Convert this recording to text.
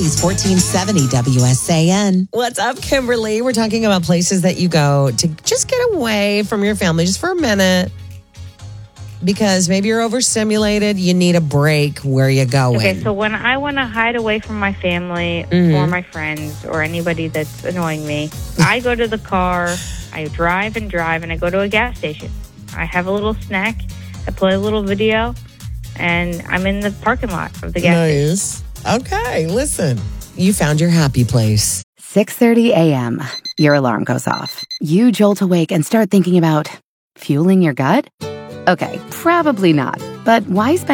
News 1470 WSAN. What's up, Kimberly? We're talking about places that you go to just get away from your family just for a minute. Because maybe you're overstimulated, you need a break. Where are you going? Okay, so when I want to hide away from my family or my friends or anybody that's annoying me, I go to the car, I drive, and I go to a gas station. I have a little snack, I play a little video, and I'm in the parking lot of the gas station. Okay, listen. You found your happy place. 6:30 a.m. Your alarm goes off. You jolt awake and start thinking about fueling your gut? Okay, probably not. But why spend